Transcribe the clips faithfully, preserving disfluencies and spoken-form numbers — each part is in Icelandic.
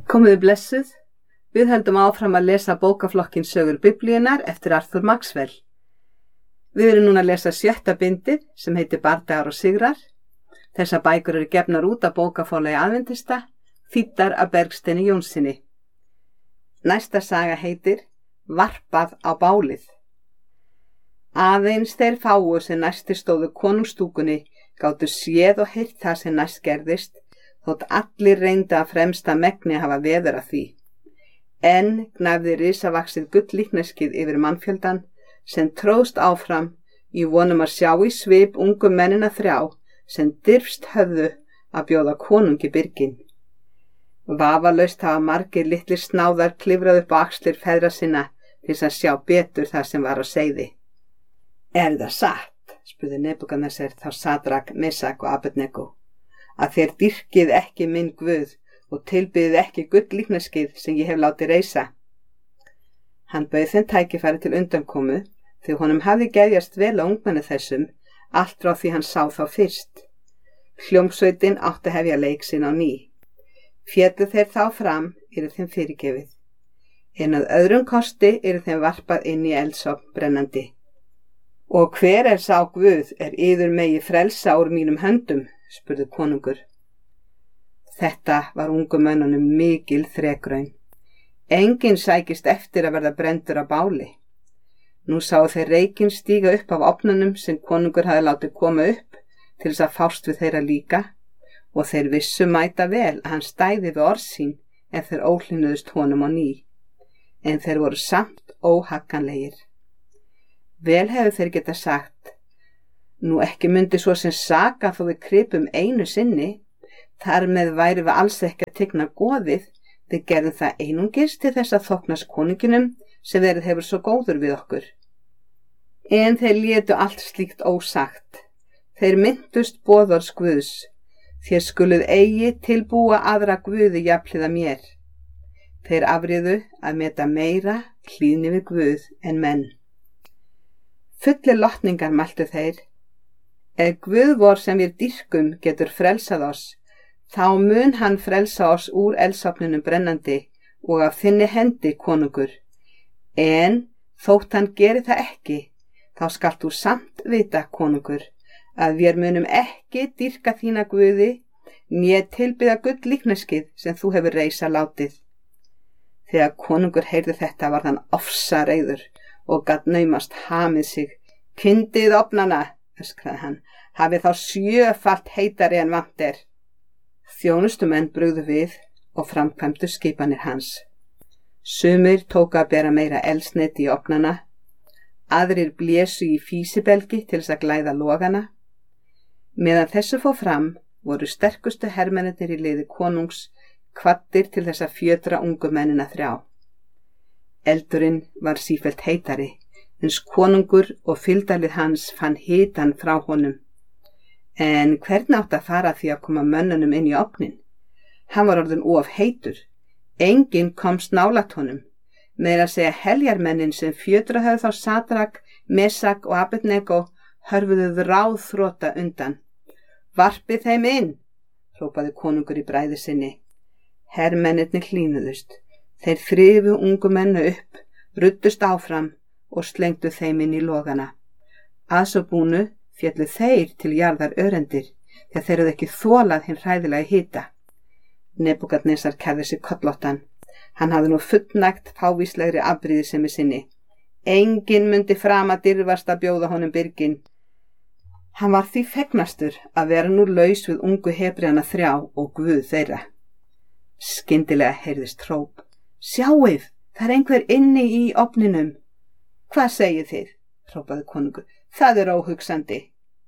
Komiði blessuð, við höldum áfram að lesa bókaflokkin Sögur Biblíunnar eftir Arthur Maxwell. Við erum núna að lesa sjötta bindið sem heitir Bardagar og sigrar. Þessar bækur eru gefnar út af bókaforlagi Aðventista, þýddar af Bergsteini Jónssyni. Næsta saga heitir Varpað á bálið. Aðeins þeir fáu sem næstir stóðu konungsstúkunni gátu séð og heyrt það sem næst gerðist, þótt allir reyndu að fremsta megni hafa veður af því. En gnæfði risavaxið gulllíkneskið yfir mannfjöldan sem tróðst áfram í vonum að sjá í svip ungu mennina þrjá sem dirfst höfðu að bjóða konungi byrgin. Vafalaust hafa margir litlir snáðar klifrað upp á axlir feðra sinna til að sjá betur það sem var á seiði. Er það satt, spurði Nebúkadnesar þá Sadrak, Mesak og Abednego, að þeir dýrkið ekki minn Guð og tilbyðið ekki gulllíkneskið sem ég hef látið reisa? Hann bauð þeim tækifæri til undankomu því honum hafði geðjast vel á ungmenni þessum allt frá því hann sá þá fyrst. Hljómsveitin átti að hefja leik sinn á ný. Féllu þeir þá fram yrði þeim fyrirgefið. En að öðrum kosti yrði þeim varpað inn í eldsofn brennandi. Og hver er sá Guð er yður megi frelsa úr mínum höndum, spurði konungur. Þetta var ungu mönnunum mikil þrekraun. Enginn sækist eftir að verða brenndur á báli. Nú sáu þeir reykinn stíga upp af ofnunum sem konungur hafði látið koma upp til þess að fást við þeirra líka, og þeir vissu mæta vel að hann stæði við orð sín ef þeir óhlýnuðust honum á ný, en þeir voru samt óhagganlegir. Vel hefur þeir geta sagt, nú ekki myndi svo sem saka þó við krypum einu sinni, þar með væri við alls ekki að tigna goðið, við gerðum það einungis til þess að þóknast konunginum sem verið hefur svo góður við okkur. En þeir létu allt slíkt ósagt. Þeir myndust boðorðs Guðs, þér skuluð eigi tilbúa aðra guði jafnhliða mér. Þeir afriðu að meta meira hlýðni við Guð en menn. Fullir lotningar mæltu þeir, ef Guð vor sem við dýrkum getur frelsað oss, þá mun hann frelsa oss úr eldsofninum brennandi og af þinni hendi, konungur. En þótt hann geri það ekki, þá skalt þú samt vita, konungur, að við munum ekki dýrka þína guði, né tilbyða gulllíkneskið sem þú hefur reisa látið. Þegar konungur heyrði þetta var hann ofsareiður og gat naumast hamið sig. Kyndið ofnana, öskraði hann, hafið þá sjöfalt heitari en vant er. Þjónustumenn brugðu við og framkvæmdu skipanir hans. Sumir tóku að bera meira eldsneyti í ofnana, aðrir blésu í físibelgi til þess að glæða logana. Meðan þessu fór fram voru sterkustu hermennir í liði konungs kvaddir til þess að fjötra ungu mennina þrjá. Eldurinn var sífellt heitari, eins konungur og fylgdarlið hans fann hitan frá honum. En hvernig átti að fara því að koma mönnunum inn í ofnin? Hann var orðinn of heitur. Enginn komst nálægt honum. Meira að segja heljarmennin sem fjötra höfðu þá Sadrak, Mesak og Abednego hörfuðu ráðþrota undan. Varpið þeim inn, hrópaði konungur í bræði sinni. Hermennirnir hlýnuðust. Þeir þrifu ungu mennu upp, ruddust áfram og slengdu þeim inn í logana. Að svo búnu féllu þeir til jarðar örendir, þegar þeir hefðu ekki þolað hinn hræðilega hita. Nebúkadnesar kærði sig kollóttan. Hann hafði nú fullnægt fávíslegri afbrýðisemi sinni. Enginn myndi fram að dirfast að bjóða honum byrgin. Hann var því fegnastur að vera nú laus við ungu hebreana þrjá og Guð þeirra. Skyndilega heyrðist hróp. Sjáið, það er einhver inni í ofninum. Hvað segið þið? Hrópaði konungur. Það er óhugsandi.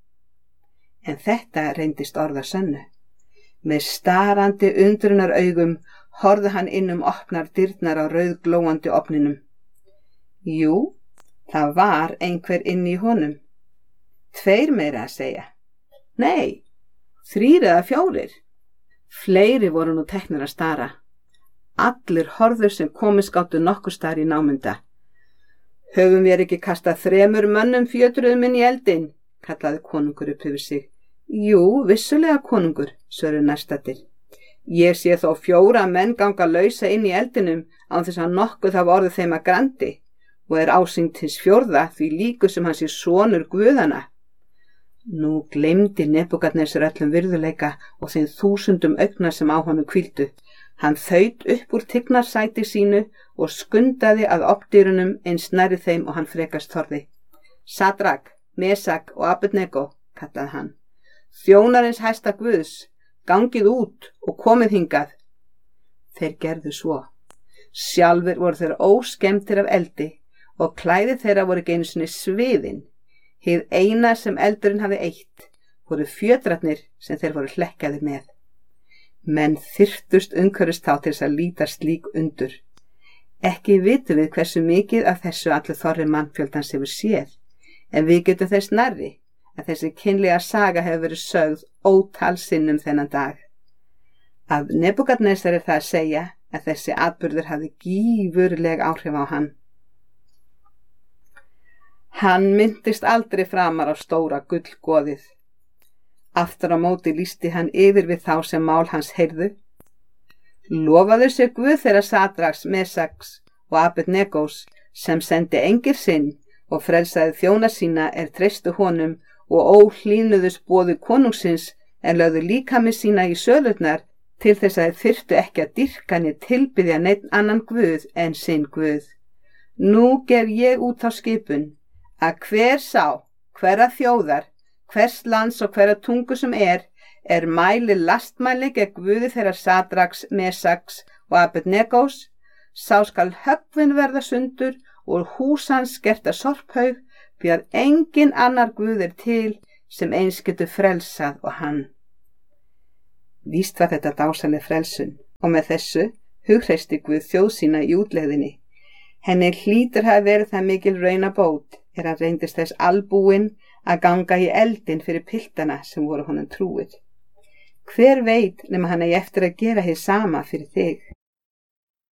En þetta reyndist orða sönnu. Með starandi undrunar augum horfði hann inn um opnar dyrnar á rauðglóandi ofninum. Jú, það var einhver inni í honum. Tveir meira að segja. Nei, þrír eða fjórir. Fleiri voru nú teknir að stara. Allir horfður sem komist gáttu nokkur staðar í námunda. Höfum við ekki kastað þremur mönnum fjötruðum inn í eldin, kallaði konungur upp yfir sig. Jú, vissulega konungur, svöruðu nærstaddir. Ég sé þó fjóra menn ganga lausa inn í eldinum án þess að nokkuð hafa orðið þeim að grandi og er ásýnd hins fjórða því líku sem hann sé sonur guðana. Nú gleymdi Nebúkadnesar öllum virðuleika og þeim þúsundum augna sem á honum hvíldu. Hann þaut upp úr tignarsæti sínu og skundaði að ofndýrunum eins nærri þeim og hann frekast þorði. Sadrak, Mesak og Abednego, kallaði hann. Þjónarins hæsta guðs, gangið út og komið hingað. Þeir gerðu svo. Sjálfur voru þeir óskemmtir af eldi og klæði þeirra voru ekki einu sinni sviðin. Hið eina sem eldurinn hafi eytt voru fjötrarnir sem þeir voru hlekkaðir með. Menn þyrftust umhverfis þá til þess að líta slík undur. Ekki vitum við hversu mikið af þessu allur þorri mannfjöldans hefur séð, en við getum þess nærri að þessi kynlega saga hefur verið sögð ótal sinnum þennan dag. Af Nebúkadnesar er það að segja að þessi atburður hafði gífurleg áhrif á hann. Hann myndist aldrei framar á stóra gullgoðið. Aftur á móti lýsti hann yfir við þá sem mál hans heyrðu. Lofaðu sér Guð þeirra Sadraks, Mesaks og Abednegós sem sendi engil sinn og frelsaði þjóna sína er treystu honum og óhlýnuðust boði konungsins en lögðu líkami sína í sölurnar til þess að þeir þyrftu ekki að dýrka né tilbiðja neinn annan guð en sinn guð. Nú gef ég út á skipun að hver sá, hverra þjóðar, hvers lands og hverra tungu sem er, er mæli lastmæli gegn guði þeirra Sadraks, Mesaks og Abednegós, sá skal höggvin verða sundur og hús hans gert að sorphaug, því að engin annar guð er til sem eins getur frelsað og hann. Víst var þetta dásaleg frelsun og með þessu hughreysti Guð þjóð sína í útlegðinni. Henni hlýtur hafi verið það mikil raunabót er hann reyndist þess albúinn að ganga í eldin fyrir piltana sem voru honum trúið. Hver veit nema hann eigi eftir að gera hið sama fyrir þig.